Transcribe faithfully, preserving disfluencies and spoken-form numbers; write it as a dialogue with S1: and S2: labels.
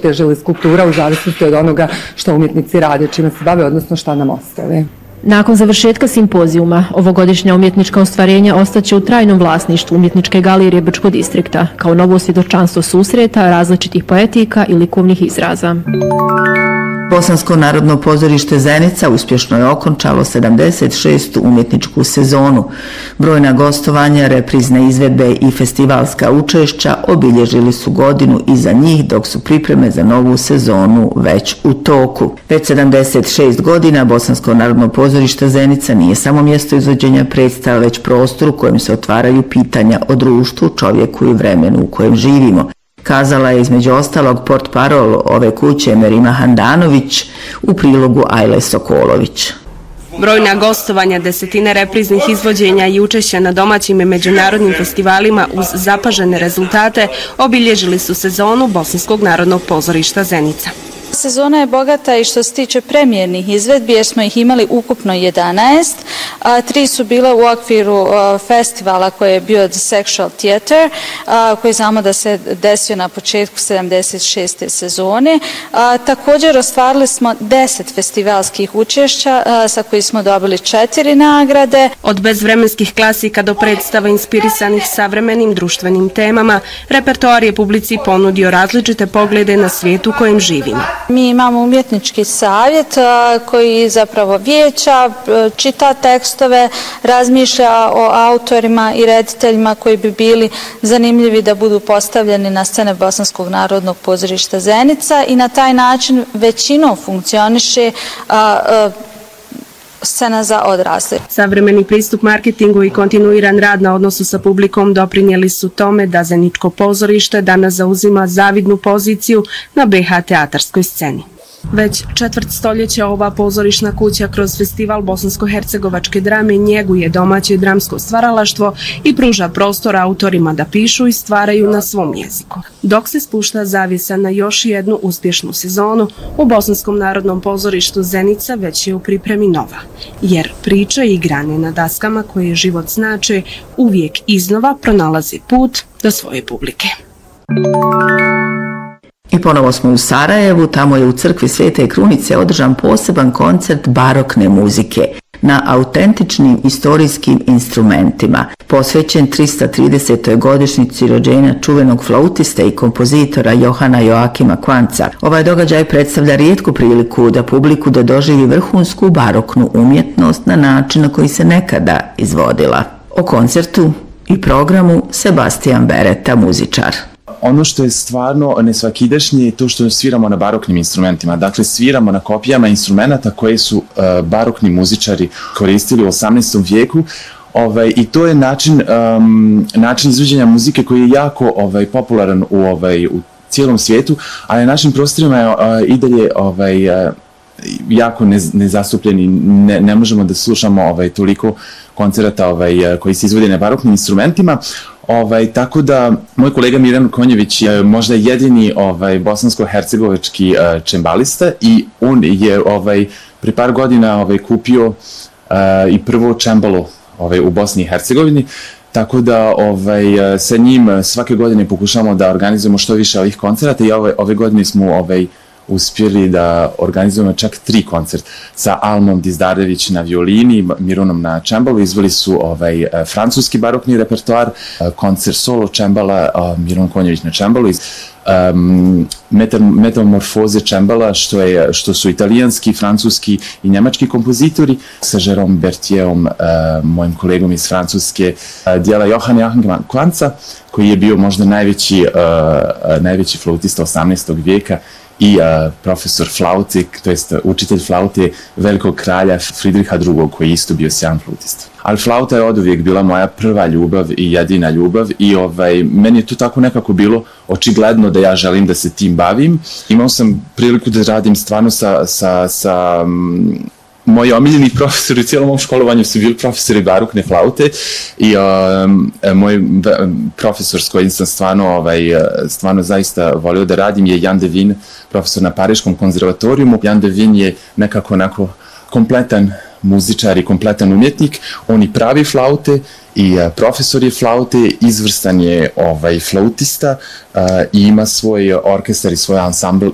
S1: crtež ili skulptura u zavisnosti od onoga što umjetnici rade, čime se bave, odnosno šta nam ostave.
S2: Nakon završetka simpozijuma, ovogodišnja umjetnička ostvarenja ostaće u trajnom vlasništvu Umjetničke galerije Brčkog distrikta, kao novo svjedočanstvo susreta različitih poetika i likovnih izraza.
S3: Bosansko narodno pozorište Zenica uspješno je okončalo sedamdeset šestu umjetničku sezonu. Brojna gostovanja, reprizne izvedbe i festivalska učešća obilježili su godinu iza njih, dok su pripreme za novu sezonu već u toku. Već sedamdeset šest godina Bosansko narodno pozorište Zenica nije samo mjesto izvođenja predstava, već prostor u kojem se otvaraju pitanja o društvu, čovjeku i vremenu u kojem živimo. Kazala je između ostalog portparol ove kuće Merima Handanović u prilogu Ajle Sokolović.
S4: Brojna gostovanja, desetine repriznih izvođenja i učešća na domaćim i međunarodnim festivalima uz zapažene rezultate obilježili su sezonu Bosanskog narodnog pozorišta Zenica.
S5: Sezona je bogata i što se tiče premijernih izvedbi, jer smo ih imali ukupno jedanaest, a tri su bila u okviru festivala koji je bio The Sexual Theater, koji znamo da se desio na početku sedamdeset šeste sezone. Također ostvarili smo deset festivalskih učešća sa kojih smo dobili četiri nagrade.
S4: Od bezvremenskih klasika do predstava inspirisanih savremenim društvenim temama, repertoar je publici ponudio različite poglede na svijet u kojem živimo.
S5: Mi imamo umjetnički savjet koji zapravo vijeća, čita tekstove, razmišlja o autorima i rediteljima koji bi bili zanimljivi da budu postavljeni na scene Bosanskog narodnog pozorišta Zenica i na taj način većinom funkcioniše scena za odrasle.
S4: Savremeni pristup marketingu i kontinuiran rad na odnosu sa publikom doprinijeli su tome da Zeničko pozorište danas zauzima zavidnu poziciju na be ha teatarskoj sceni. Već četvrt stoljeća ova pozorišna kuća kroz festival bosansko-hercegovačke drame njeguje domaće dramsko stvaralaštvo i pruža prostor autorima da pišu i stvaraju na svom jeziku. Dok se spušta zavjesa na još jednu uspješnu sezonu, u Bosanskom narodnom pozorištu Zenica već je u pripremi nova, jer priče igrane na daskama koje život znače uvijek iznova pronalaze put do svoje publike.
S3: I ponovo smo u Sarajevu, tamo je u crkvi Svete Krunice održan poseban koncert barokne muzike na autentičnim istorijskim instrumentima, posvećen tristo tridesetoj godišnjici rođenja čuvenog flautista i kompozitora Johana Joakima Kvanca. Ovaj događaj predstavlja rijetku priliku da publiku da doživi vrhunsku baroknu umjetnost na način na koji se nekada izvodila. O koncertu i programu Sebastian Bereta, muzičar.
S6: Ono što je stvarno nesvakidašnje je to što sviramo na baroknim instrumentima. Dakle, sviramo na kopijama instrumenta koje su uh, barokni muzičari koristili u osamnaestom vijeku. Ovaj, I to je način, um, način izvođenja muzike koji je jako ovaj, popularan u, ovaj, u cijelom svijetu, ali na našim prostorima je uh, i dalje ovaj, uh, jako nezastupljeni. Ne, ne možemo da slušamo ovaj, toliko koncerata ovaj, koji se izvode na baroknim instrumentima. Ovaj, tako da, moj kolega Miran Konjević je možda jedini ovaj, bosansko-hercegovački uh, čembalista i on je ovaj, pre par godina ovaj, kupio uh, i prvo čembalo ovaj, u Bosni i Hercegovini. Tako da ovaj, sa njim svake godine pokušamo da organizujemo što više ovih koncerata i ove, ove godine smo ovaj, uspjeli da organizujemo čak tri koncerta sa Almom Dizdarević na violini, Mironom na čembalu. Izveli su ovaj, francuski barokni repertoar, koncert solo čembala, Miron Konjević na čembalu, um, metamorfoze čembala, što, je, što su italijanski, francuski i njemački kompozitori, sa Jérôme Berthierom, uh, mojim kolegom iz Francuske, uh, dijela Johana Joachima Kvanca, koji je bio možda najveći, uh, najveći flautista osamnaestog vijeka, i uh, profesor flaute, to jest učitelj flaute velikog kralja Fridriha drugog, koji je isto bio sjajan flautista. Ali flauta je oduvijek bila moja prva ljubav i jedina ljubav i ovaj, meni je to tako nekako bilo očigledno da ja želim da se tim bavim. Imao sam priliku da radim stvarno sa, sa, sa um, moji omiljeni profesori u cijelom mom školovanju su bili profesori barokne flaute i um, moj profesor s kojim sam stvarno, ovaj, stvarno zaista volio da radim je Jan Devin, profesor na Pariškom konzervatorijumu. Jan Devin je nekako onako kompletan muzičar i kompletan umjetnik. On i pravi flaute i uh, profesor je flaute, izvrstan je ovaj, flautista uh, i ima svoj orkestar i svoj ansambl